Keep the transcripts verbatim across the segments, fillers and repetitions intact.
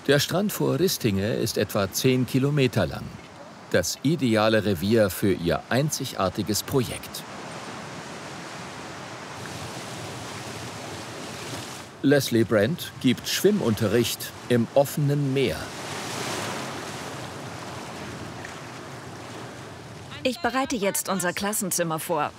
Der Strand vor Ristinge ist etwa zehn Kilometer lang. Das ideale Revier für ihr einzigartiges Projekt. Leslie Brent gibt Schwimmunterricht im offenen Meer. Ich bereite jetzt unser Klassenzimmer vor.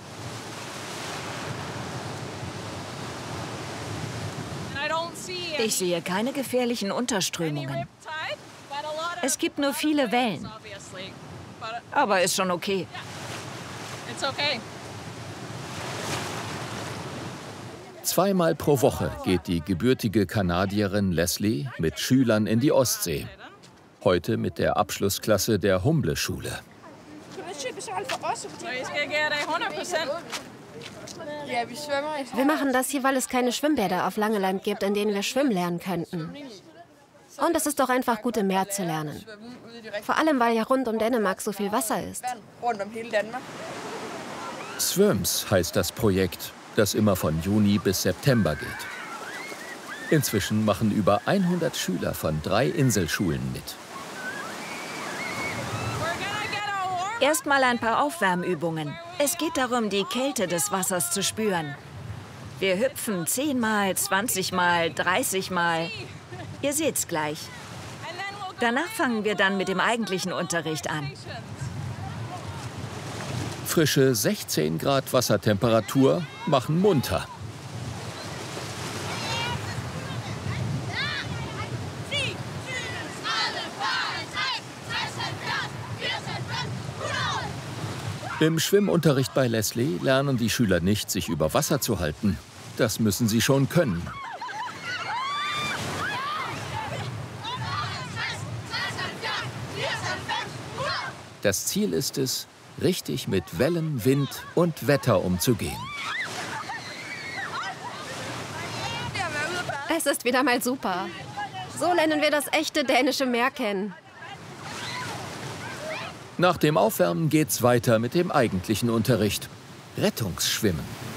Ich sehe keine gefährlichen Unterströmungen. Es gibt nur viele Wellen. Aber ist schon okay. Zweimal pro Woche geht die gebürtige Kanadierin Leslie mit Schülern in die Ostsee. Heute mit der Abschlussklasse der Humble-Schule. Wir machen das hier, weil es keine Schwimmbäder auf Langeland gibt, in denen wir schwimmen lernen könnten. Und es ist doch einfach gut, im Meer zu lernen. Vor allem, weil ja rund um Dänemark so viel Wasser ist. Swims heißt das Projekt, das immer von Juni bis September geht. Inzwischen machen über hundert Schüler von drei Inselschulen mit. Erstmal ein paar Aufwärmübungen. Es geht darum, die Kälte des Wassers zu spüren. Wir hüpfen zehnmal, zwanzigmal, dreißigmal. Ihr seht's gleich. Danach fangen wir dann mit dem eigentlichen Unterricht an. Frische sechzehn Grad Wassertemperatur machen munter. Im Schwimmunterricht bei Leslie lernen die Schüler nicht, sich über Wasser zu halten. Das müssen sie schon können. Das Ziel ist es, richtig mit Wellen, Wind und Wetter umzugehen. Es ist wieder mal super. So lernen wir das echte dänische Meer kennen. Nach dem Aufwärmen geht's weiter mit dem eigentlichen Unterricht: Rettungsschwimmen.